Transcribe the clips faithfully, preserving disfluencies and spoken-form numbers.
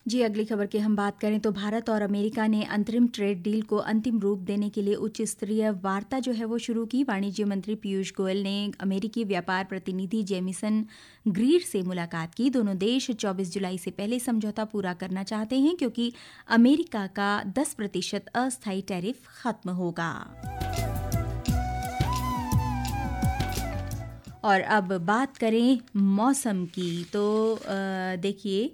जी, अगली खबर की हम बात करें तो भारत और अमेरिका ने अंतरिम ट्रेड डील को अंतिम रूप देने के लिए उच्च स्तरीय वार्ता जो है वो शुरू की। वाणिज्य मंत्री पीयूष गोयल ने अमेरिकी व्यापार प्रतिनिधि जेमिसन ग्रीर से मुलाकात की। दोनों देश चौबीस जुलाई से पहले समझौता पूरा करना चाहते हैं क्योंकि अमेरिका का दस प्रतिशत अस्थायी टैरिफ खत्म होगा। और अब बात करें मौसम की तो देखिए,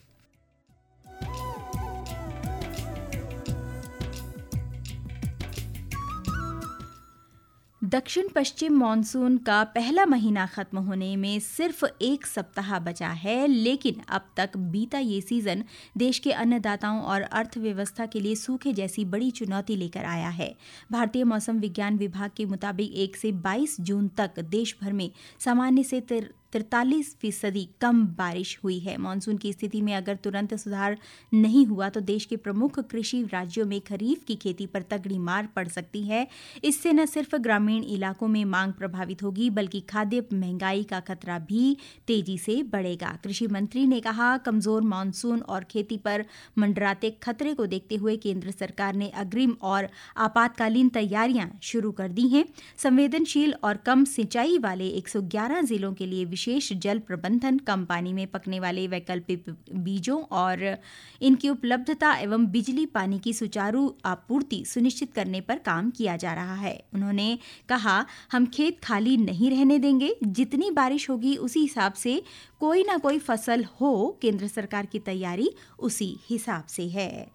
दक्षिण पश्चिम मानसून का पहला महीना खत्म होने में सिर्फ एक सप्ताह बचा है, लेकिन अब तक बीता ये सीजन देश के अन्नदाताओं और अर्थव्यवस्था के लिए सूखे जैसी बड़ी चुनौती लेकर आया है। भारतीय मौसम विज्ञान विभाग के मुताबिक एक से बाईस जून तक देश भर में सामान्य से तिरतालीस फीसदी कम बारिश हुई है। मानसून की स्थिति में अगर तुरंत सुधार नहीं हुआ तो देश के प्रमुख कृषि राज्यों में खरीफ की खेती पर तगड़ी मार पड़ सकती है। इससे न सिर्फ ग्रामीण इलाकों में मांग प्रभावित होगी बल्कि खाद्य महंगाई का खतरा भी तेजी से बढ़ेगा। कृषि मंत्री ने कहा, कमजोर मानसून और खेती पर मंडराते खतरे को देखते हुए केंद्र सरकार ने अग्रिम और आपातकालीन तैयारियां शुरू कर दी हैं। संवेदनशील और कम सिंचाई वाले एक सौ ग्यारह जिलों के लिए विशेष जल प्रबंधन, कम पानी में पकने वाले वैकल्पिक बीजों और इनकी उपलब्धता एवं बिजली पानी की सुचारू आपूर्ति सुनिश्चित करने पर काम किया जा रहा है। उन्होंने कहा, हम खेत खाली नहीं रहने देंगे, जितनी बारिश होगी उसी हिसाब से कोई ना कोई फसल हो, केंद्र सरकार की तैयारी उसी हिसाब से है।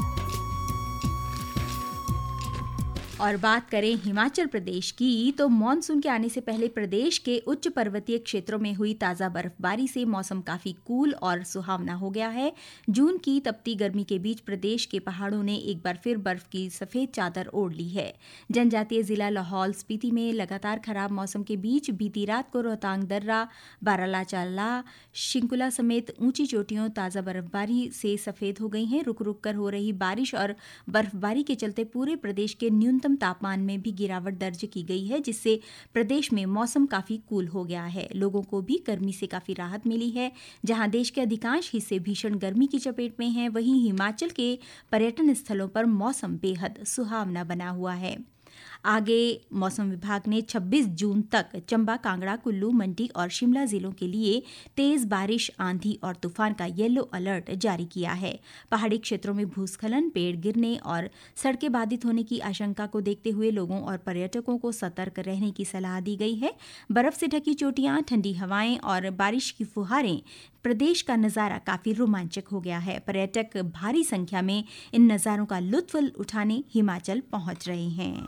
और बात करें हिमाचल प्रदेश की तो मॉनसून के आने से पहले प्रदेश के उच्च पर्वतीय क्षेत्रों में हुई ताज़ा बर्फबारी से मौसम काफ़ी कूल और सुहावना हो गया है। जून की तपती गर्मी के बीच प्रदेश के पहाड़ों ने एक बार फिर बर्फ की सफ़ेद चादर ओढ़ ली है। जनजातीय जिला लाहौल स्पीति में लगातार खराब मौसम के बीच बीती रात को रोहतांग दर्रा, बारालाचाला, शिंकुला समेत ऊंची चोटियों ताज़ा बर्फबारी से सफ़ेद हो गई हैं। रुक रुक कर हो रही बारिश और बर्फबारी के चलते पूरे प्रदेश के न्यूनतम तापमान में भी गिरावट दर्ज की गई है, जिससे प्रदेश में मौसम काफी कूल हो गया है। लोगों को भी गर्मी से काफी राहत मिली है। जहां देश के अधिकांश हिस्से भीषण गर्मी की चपेट में हैं, वहीं हिमाचल के पर्यटन स्थलों पर मौसम बेहद सुहावना बना हुआ है। आगे मौसम विभाग ने छब्बीस जून तक चंबा, कांगड़ा, कुल्लू, मंडी और शिमला जिलों के लिए तेज बारिश, आंधी और तूफान का येलो अलर्ट जारी किया है। पहाड़ी क्षेत्रों में भूस्खलन, पेड़ गिरने और सड़कें बाधित होने की आशंका को देखते हुए लोगों और पर्यटकों को सतर्क रहने की सलाह दी गई है। बर्फ से ढकी चोटियां, ठंडी हवाएं और बारिश की फुहारें, प्रदेश का नज़ारा काफी रोमांचक हो गया है। पर्यटक भारी संख्या में इन नज़ारों का लुत्फ उठाने हिमाचल पहुंच रहे हैं।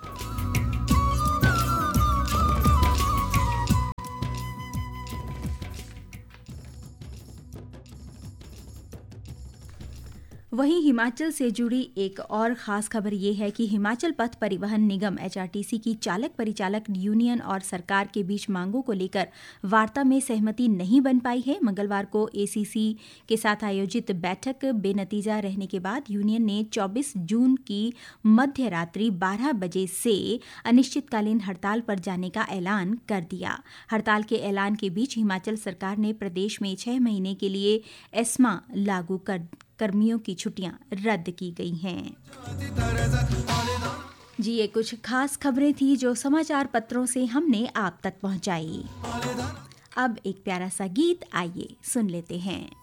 वहीं हिमाचल से जुड़ी एक और खास खबर ये है कि हिमाचल पथ परिवहन निगम एच आर टी सी की चालक परिचालक यूनियन और सरकार के बीच मांगों को लेकर वार्ता में सहमति नहीं बन पाई है। मंगलवार को ए सी सी के साथ आयोजित बैठक बेनतीजा रहने के बाद यूनियन ने चौबीस जून की मध्य रात्रि बारह बजे से अनिश्चितकालीन हड़ताल पर जाने का ऐलान कर दिया। हड़ताल के ऐलान के बीच हिमाचल सरकार ने प्रदेश में छह महीने के लिए एस्मा लागू कर कर्मियों की छुट्टियां रद्द की गई हैं। जी, ये कुछ खास खबरें थी जो समाचार पत्रों से हमने आप तक पहुंचाई। अब एक प्यारा सा गीत आइए सुन लेते हैं।